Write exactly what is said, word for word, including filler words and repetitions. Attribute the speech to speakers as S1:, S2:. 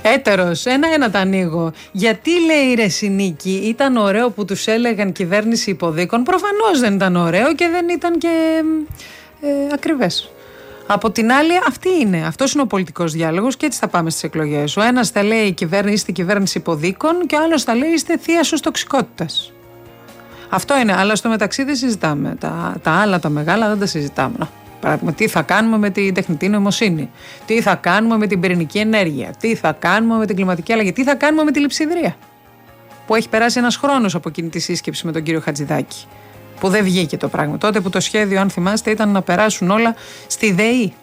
S1: Έτερος, ένα-ένα τα ανοίγω. Γιατί λέει η Ρεσινίκη, ήταν ωραίο που τους έλεγαν κυβέρνηση υποδίκων? Προφανώς δεν ήταν ωραίο και δεν ήταν και ε, ακριβές. Από την άλλη, αυτή είναι. Αυτός είναι ο πολιτικός διάλογος και έτσι θα πάμε στις εκλογές. Ο ένας θα λέει κυβέρνηση, είστε κυβέρνηση υποδίκων και ο άλλος θα λέει είστε θίασος τοξικότητας. Αυτό είναι, αλλά στο μεταξύ δεν συζητάμε. Τα, τα άλλα, τα μεγάλα δεν τα συζητάμε. Παράδειγμα, τι θα κάνουμε με την τεχνητή νοημοσύνη, τι θα κάνουμε με την πυρηνική ενέργεια, τι θα κάνουμε με την κλιματική αλλαγή, τι θα κάνουμε με τη λειψιδρία. Που έχει περάσει ένας χρόνος από εκείνη τη σύσκεψη με τον κύριο Χατζηδάκη. Που δεν βγήκε το πράγμα. Τότε που το σχέδιο, αν θυμάστε, ήταν να περάσουν όλα στη ΔΕΗ.